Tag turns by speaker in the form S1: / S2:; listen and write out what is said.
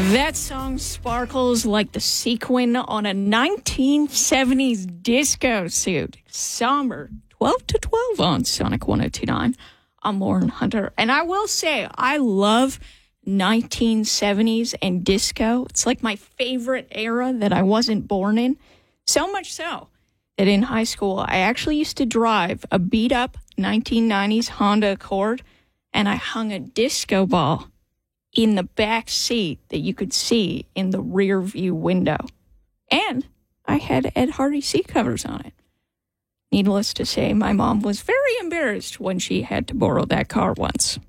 S1: That song sparkles like the sequin on a 1970s disco suit. Somber, 12 to 12 on Sonic 102.9. I'm Lauren Hunter. And I will say, I love 1970s and disco. It's like my favorite era that I wasn't born in. So much so that in high school, I actually used to drive a beat-up 1990s Honda Accord, and I hung a disco ball in the back seat that you could see in the rear view window. And I had Ed Hardy seat covers on it. Needless to say, my mom was very embarrassed when she had to borrow that car once.